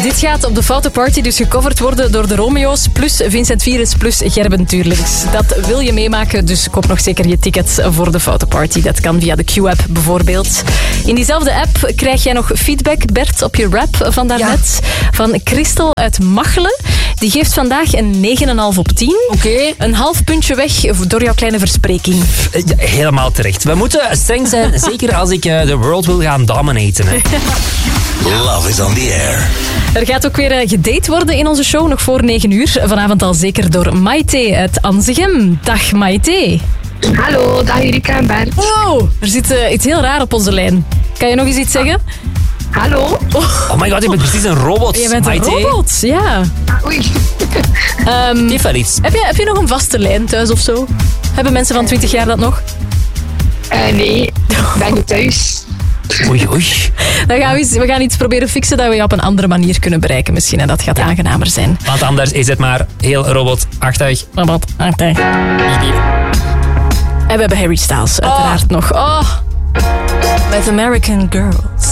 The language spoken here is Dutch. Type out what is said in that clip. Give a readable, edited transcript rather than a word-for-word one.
Dit gaat op de Foute Party dus gecoverd worden door de Romeo's plus Vincent Virus plus Gerben Tuurlings. Dat wil je meemaken, dus koop nog zeker je tickets voor de Foute Party. Dat kan via de Q-app bijvoorbeeld. In diezelfde app krijg jij nog feedback, Bert, op je rap van daarnet. Ja. Van Christel uit Machelen. Die geeft vandaag een 9,5 op 10. Oké. Een half puntje weg door jouw kleine verspreking. Ja, helemaal terecht. We moeten streng zijn, zeker als ik de world wil gaan dominaten. Hè. Love is on the air. Er gaat ook weer gedate worden in onze show, nog voor 9 uur. Vanavond al zeker door Maite uit Anzegem. Dag Maite. Hallo, dag Erika en Bert. Wow, er zit iets heel raar op onze lijn. Kan je nog eens iets zeggen? Hallo. Oh my god, je bent precies een robot. Je bent Maite. een robot, ja. Oei. Geef wel iets. Heb je nog een vaste lijn thuis of zo? Hebben mensen van 20 jaar dat nog? Nee, ik ben niet thuis. Oei, oei. Dan gaan we gaan iets proberen fixen dat we je op een andere manier kunnen bereiken misschien. En dat gaat aangenamer zijn. Want anders is het maar heel robotachtig. Robotachtig. En we hebben Harry Styles uiteraard nog. Oh, met American Girls.